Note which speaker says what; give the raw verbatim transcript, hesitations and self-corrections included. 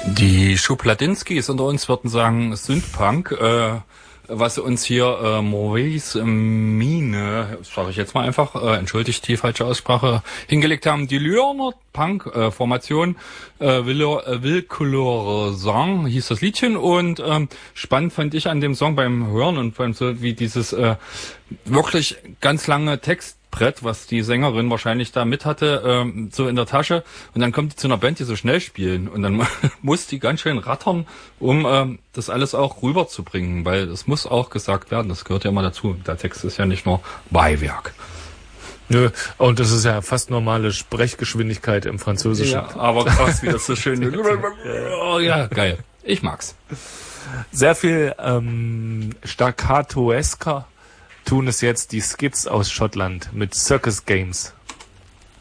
Speaker 1: Die Schubladinskis unter uns würden sagen Synthpunk, äh, was uns hier äh, Maurice Mine, sage ich jetzt mal einfach, äh, entschuldigt die falsche Aussprache, hingelegt haben. Die Lyoner Punk-Formation äh, Villcolor Song hieß das Liedchen und ähm, spannend fand ich an dem Song beim Hören und beim so wie dieses äh, wirklich ganz lange Text Brett, was die Sängerin wahrscheinlich da mit hatte, ähm, so in der Tasche. Und dann kommt die zu einer Band, die so schnell spielen. Und dann muss die ganz schön rattern, um ähm, das alles auch rüberzubringen. Weil es muss auch gesagt werden, das gehört ja immer dazu. Der Text ist ja nicht nur Beiwerk.
Speaker 2: Nö, und das ist ja fast normale Sprechgeschwindigkeit im Französischen.
Speaker 1: Ja, aber krass, wie das so schön... Oh, ja, geil. Ich mag's.
Speaker 2: Sehr viel ähm, staccatoesker tun es jetzt die Skids aus Schottland mit Circus Games.